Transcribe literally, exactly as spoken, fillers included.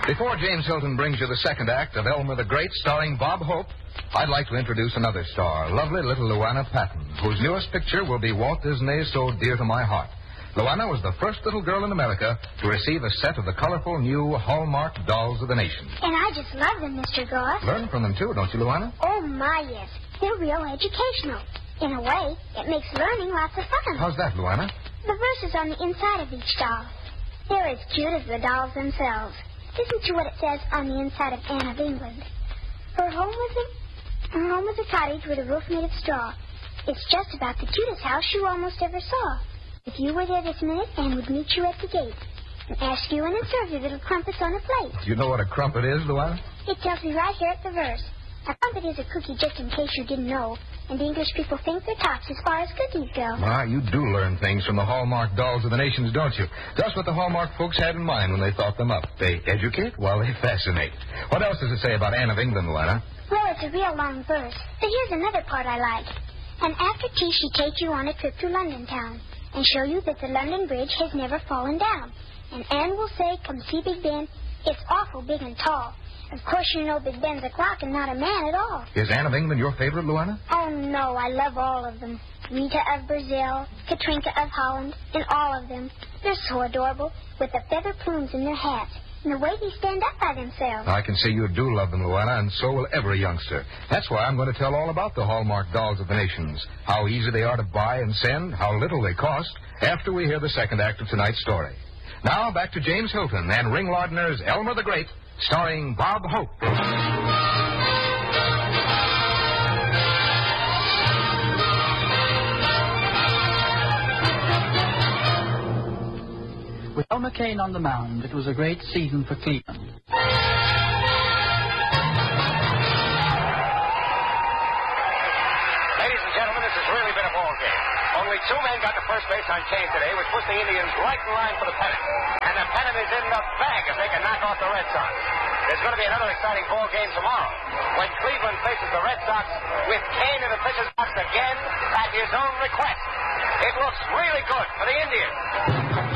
Before James Hilton brings you the second act of Elmer the Great, starring Bob Hope, I'd like to introduce another star, lovely little Luana Patton, whose newest picture will be Walt Disney's So Dear to My Heart. Luana was the first little girl in America to receive a set of the colorful new Hallmark dolls of the nation. And I just love them, Mister Goss. Learn from them, too, don't you, Luana? Oh, my, yes. They're real educational. In a way, it makes learning lots of fun. How's that, Luana? The verses on the inside of each doll. They're as cute as the dolls themselves. Listen to what it says on the inside of Anne of England. Her home was a, her home was a cottage with a roof made of straw. It's just about the cutest house you almost ever saw. If you were there this minute, Anne would meet you at the gate and ask you in and serve you little crumpets on a plate. Do you know what a crumpet is, Luana? It tells me right here at the verse. A crumpet is a cookie, just in case you didn't know. And the English people think they're tops as far as cookies go. Well, you do learn things from the Hallmark dolls of the nations, don't you? Just what the Hallmark folks had in mind when they thought them up. They educate while they fascinate. What else does it say about Anne of England, Luana? Well, it's a real long verse. But here's another part I like. And after tea, she takes you on a trip to London town and show you that the London Bridge has never fallen down. And Anne will say, come see Big Ben. It's awful big and tall. Of course, you know Big Ben's a clock and not a man at all. Is Anne of England your favorite, Luana? Oh, no, I love all of them. Rita of Brazil, Katrinka of Holland, and all of them. They're so adorable, with the feather plumes in their hats, and the way they stand up by themselves. I can see you do love them, Luana, and so will every youngster. That's why I'm going to tell all about the Hallmark dolls of the nations, how easy they are to buy and send, how little they cost, after we hear the second act of tonight's story. Now, back to James Hilton and Ring Lardner's Elmer the Great, starring Bob Hope. With Elmer Kane on the mound, it was a great season for Cleveland. Only two men got to first base on Kane today, which puts the Indians right in line for the pennant. And the pennant is in the bag if they can knock off the Red Sox. There's going to be another exciting ball game tomorrow when Cleveland faces the Red Sox with Kane in the pitcher's box again at his own request. It looks really good for the Indians.